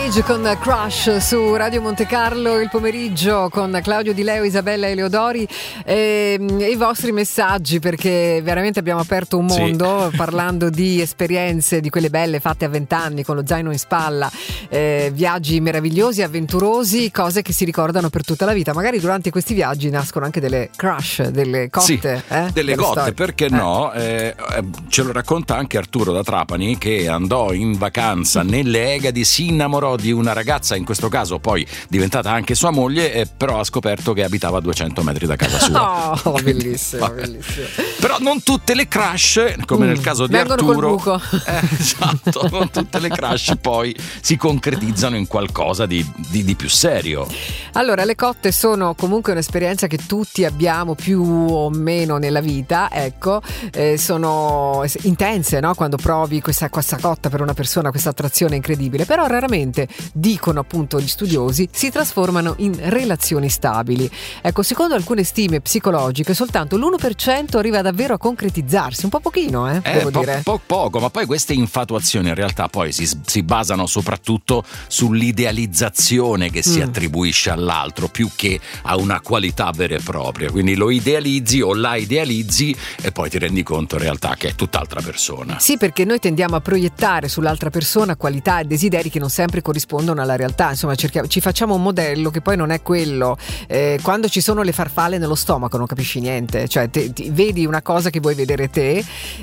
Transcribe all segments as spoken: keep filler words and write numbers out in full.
Cage con Crush su Radio Monte Carlo il pomeriggio con Claudio Di Leo, Isabella Eleodori e, e i vostri messaggi, perché veramente abbiamo aperto un mondo sì. parlando di esperienze, di quelle belle fatte a vent'anni con lo zaino in spalla, eh, viaggi meravigliosi, avventurosi, cose che si ricordano per tutta la vita. Magari durante questi viaggi nascono anche delle crush, delle cotte, sì, eh? delle cotte storie. Perché eh. no? Eh, ce lo racconta anche Arturo da Trapani, che andò in vacanza nelle Egadi, si innamorò di una ragazza, in questo caso poi diventata anche sua moglie, eh, però ha scoperto che abitava a duecento metri da casa sua. Oh, bellissimo, bellissimo. Però non tutte le crush, come mm, nel caso di Arturo, eh, esatto, non tutte le crush poi si concretizzano in qualcosa di, di, di più serio. Allora, le cotte sono comunque un'esperienza che tutti abbiamo più o meno nella vita, ecco, eh, sono intense, no? Quando provi questa, questa cotta per una persona, questa attrazione incredibile, però raramente, dicono appunto gli studiosi, si trasformano in relazioni stabili. Ecco, secondo alcune stime psicologiche soltanto l'uno per cento arriva davvero a concretizzarsi, un po' pochino, eh, eh devo po- dire. Po- poco, ma poi queste infatuazioni in realtà poi si, si basano soprattutto sull'idealizzazione che si mm. attribuisce all'altro più che a una qualità vera e propria, quindi lo idealizzi o la idealizzi e poi ti rendi conto in realtà che è tutt'altra persona. Sì, perché noi tendiamo a proiettare sull'altra persona qualità e desideri che non sempre corrispondono alla realtà, insomma cerchiamo, ci facciamo un modello che poi non è quello. Eh, quando ci sono le farfalle nello stomaco non capisci niente, cioè te, ti, vedi una cosa che vuoi vedere te,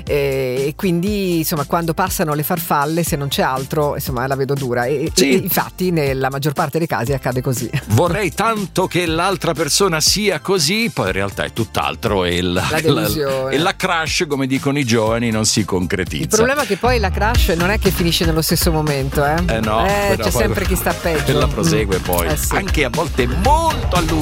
eh, e quindi insomma quando passano le farfalle, se non c'è altro, insomma la vedo dura e, sì. e infatti nella maggior parte dei casi accade così. Vorrei tanto che l'altra persona sia così, poi in realtà è tutt'altro e la, la delusione. E la crush, come dicono i giovani, non si concretizza. Il problema è che poi la crush non è che finisce nello stesso momento, eh, eh no, eh, c'è sempre chi sta peggio. E la prosegue mm. poi, eh sì. anche a volte molto a lungo.